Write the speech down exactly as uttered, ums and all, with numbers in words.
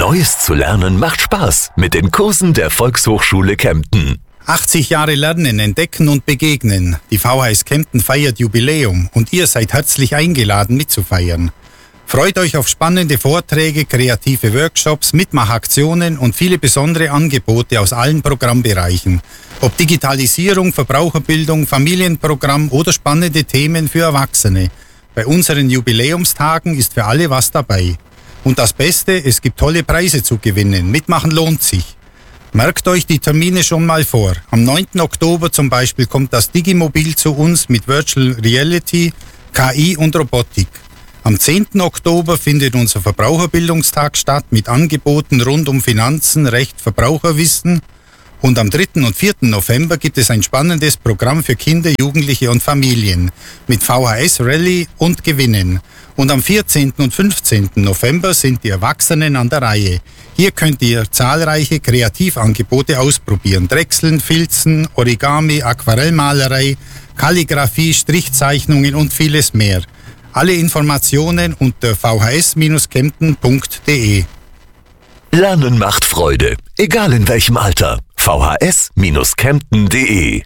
Neues zu lernen macht Spaß mit den Kursen der Volkshochschule Kempten. achtzig Jahre Lernen, Entdecken und Begegnen. Die V H S Kempten feiert Jubiläum und ihr seid herzlich eingeladen mitzufeiern. Freut euch auf spannende Vorträge, kreative Workshops, Mitmachaktionen und viele besondere Angebote aus allen Programmbereichen. Ob Digitalisierung, Verbraucherbildung, Familienprogramm oder spannende Themen für Erwachsene. Bei unseren Jubiläumstagen ist für alle was dabei. Und das Beste, es gibt tolle Preise zu gewinnen. Mitmachen lohnt sich. Merkt euch die Termine schon mal vor. Am neunten Oktober zum Beispiel kommt das Digimobil zu uns mit Virtual Reality, K I und Robotik. Am zehnten Oktober findet unser Verbraucherbildungstag statt mit Angeboten rund um Finanzen, Recht, Verbraucherwissen. Und am dritten und vierten November gibt es ein spannendes Programm für Kinder, Jugendliche und Familien mit V H S-Rallye und Gewinnen. Und am vierzehnten und fünfzehnten November sind die Erwachsenen an der Reihe. Hier könnt ihr zahlreiche Kreativangebote ausprobieren. Drechseln, Filzen, Origami, Aquarellmalerei, Kalligraphie, Strichzeichnungen und vieles mehr. Alle Informationen unter v h s Bindestrich kempten punkt d e. Lernen macht Freude, egal in welchem Alter. v h s Bindestrich kempten punkt d e